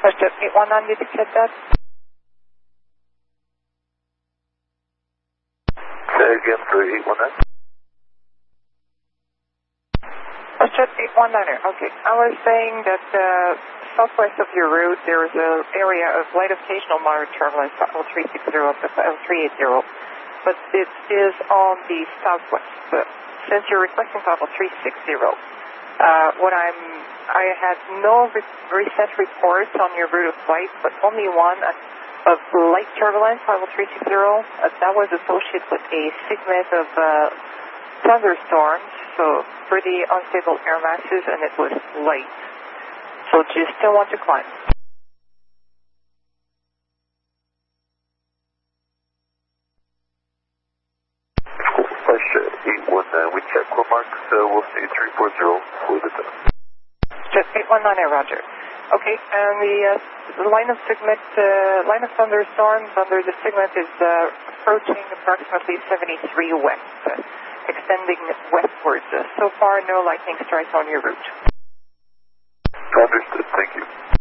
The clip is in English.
Jet 819, did you get that? Say again for 819. Jet 819er, okay. I was saying that southwest of your route there is an area of light occasional moderate turbulence, L360 up to L380, but it is on the southwest. Since you're requesting level 360, I had no recent reports on your route of flight, but only one of light turbulence, level 360. That was associated with a segment of thunderstorms, so pretty unstable air masses, and it was light. So do you still want to climb? Jet 819, we check core marks, we'll see 340 for the time. Jet 819, roger. Okay, and the line of thunderstorms under the segment is approaching approximately 73 west, extending westwards. So far, no lightning strikes on your route. Understood, thank you.